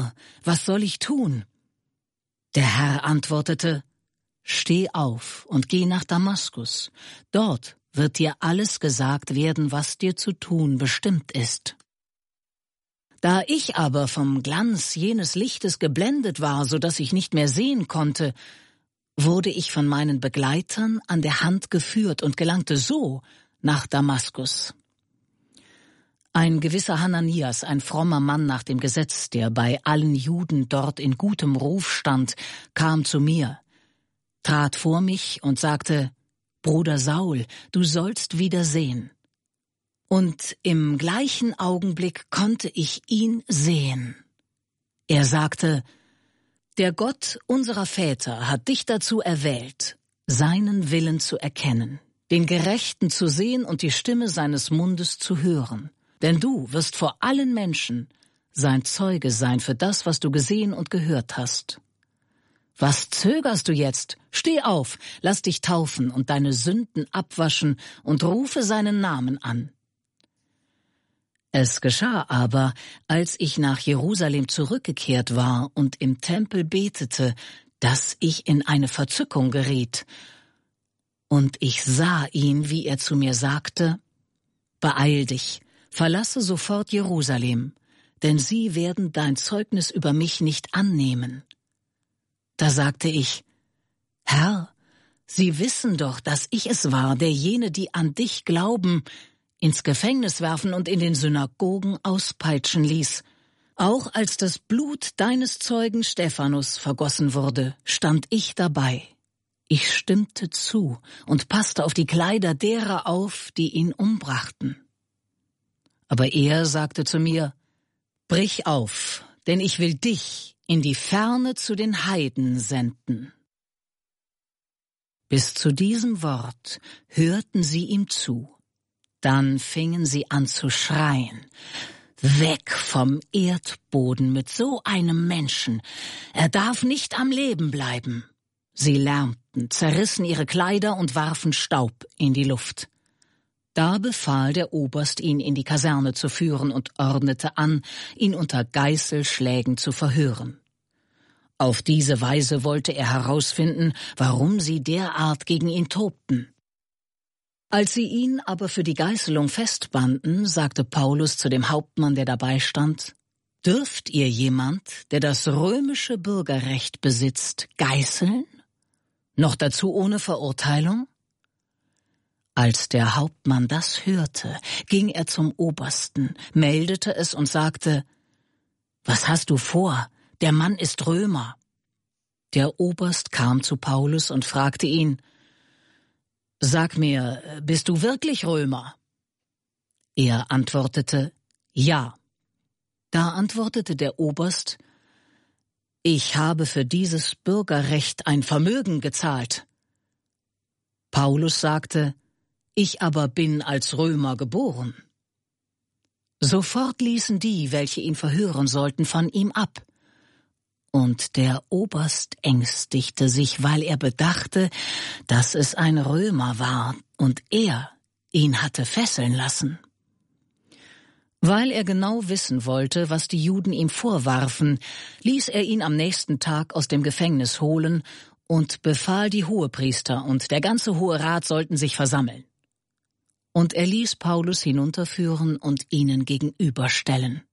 Herr, was soll ich tun?« Der Herr antwortete: »Steh auf und geh nach Damaskus. Dort wird dir alles gesagt werden, was dir zu tun bestimmt ist.« Da ich aber vom Glanz jenes Lichtes geblendet war, so dass ich nicht mehr sehen konnte, wurde ich von meinen Begleitern an der Hand geführt und gelangte so nach Damaskus. Ein gewisser Hananias, ein frommer Mann nach dem Gesetz, der bei allen Juden dort in gutem Ruf stand, kam zu mir, trat vor mich und sagte: »Bruder Saul, du sollst wieder sehen.« Und im gleichen Augenblick konnte ich ihn sehen. Er sagte: »Der Gott unserer Väter hat dich dazu erwählt, seinen Willen zu erkennen, den Gerechten zu sehen und die Stimme seines Mundes zu hören. Denn du wirst vor allen Menschen sein Zeuge sein für das, was du gesehen und gehört hast. Was zögerst du jetzt? Steh auf, lass dich taufen und deine Sünden abwaschen und rufe seinen Namen an.« Es geschah aber, als ich nach Jerusalem zurückgekehrt war und im Tempel betete, dass ich in eine Verzückung geriet. Und ich sah ihn, wie er zu mir sagte: »Beeil dich, verlasse sofort Jerusalem, denn sie werden dein Zeugnis über mich nicht annehmen.« Da sagte ich: »Herr, sie wissen doch, dass ich es war, der jene, die an dich glauben, ins Gefängnis werfen und in den Synagogen auspeitschen ließ. Auch als das Blut deines Zeugen Stephanus vergossen wurde, stand ich dabei. Ich stimmte zu und passte auf die Kleider derer auf, die ihn umbrachten.« Aber er sagte zu mir: »Brich auf, denn ich will dich in die Ferne zu den Heiden senden.« Bis zu diesem Wort hörten sie ihm zu. Dann fingen sie an zu schreien: »Weg vom Erdboden mit so einem Menschen! Er darf nicht am Leben bleiben!« Sie lärmten, zerrissen ihre Kleider und warfen Staub in die Luft. Da befahl der Oberst, ihn in die Kaserne zu führen und ordnete an, ihn unter Geißelschlägen zu verhören. Auf diese Weise wollte er herausfinden, warum sie derart gegen ihn tobten. Als sie ihn aber für die Geißelung festbanden, sagte Paulus zu dem Hauptmann, der dabei stand: »Dürft ihr jemand, der das römische Bürgerrecht besitzt, geißeln? Noch dazu ohne Verurteilung?« Als der Hauptmann das hörte, ging er zum Obersten, meldete es und sagte: »Was hast du vor? Der Mann ist Römer.« Der Oberst kam zu Paulus und fragte ihn: »Sag mir, bist du wirklich Römer?« Er antwortete: »Ja.« Da antwortete der Oberst: »Ich habe für dieses Bürgerrecht ein Vermögen gezahlt.« Paulus sagte: »Ich aber bin als Römer geboren.« Sofort ließen die, welche ihn verhören sollten, von ihm ab. Und der Oberst ängstigte sich, weil er bedachte, dass es ein Römer war und er ihn hatte fesseln lassen. Weil er genau wissen wollte, was die Juden ihm vorwarfen, ließ er ihn am nächsten Tag aus dem Gefängnis holen und befahl, die Hohepriester und der ganze Hohe Rat sollten sich versammeln. Und er ließ Paulus hinunterführen und ihnen gegenüberstellen.